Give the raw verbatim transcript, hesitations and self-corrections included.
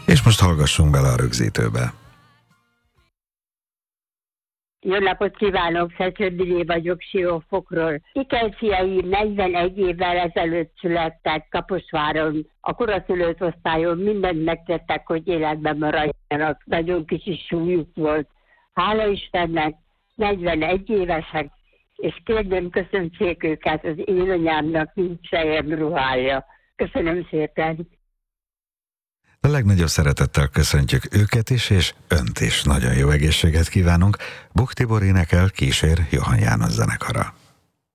És most hallgassunk bele a rögzítőbe. Jó napot kívánok, Szeszöldilé vagyok Siófokról. Ikerfiaim negyvenegy évvel ezelőtt születtek Kaposváron. A koraszülött osztályon mindent megtettek, hogy életben maradjanak. Nagyon kicsi súlyuk volt. Hála Istennek, negyvenegy évesek, és kérdem, köszöntsék őket, az én anyámnak nincs sejem ruhája. Köszönöm szépen. A legnagyobb szeretettel köszöntjük őket is, és önt is nagyon jó egészséget kívánunk. Buk Tibor énekel, kísér Johann János zenekara.